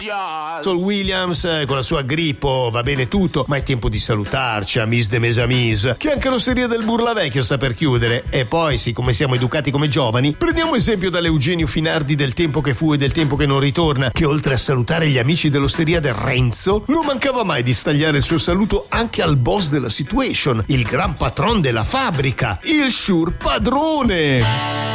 Sol Williams con la sua Grippo, va bene tutto, ma è tempo di salutarci, amis de mes amis, che anche l'osteria del Burla Vecchio sta per chiudere. E poi, siccome siamo educati come giovani, prendiamo esempio dall'Eugenio Finardi del tempo che fu e del tempo che non ritorna, che oltre a salutare gli amici dell'osteria del Renzo, non mancava mai di stagliare il suo saluto anche al boss della situation, il gran patron della fabbrica, il Sure Padrone.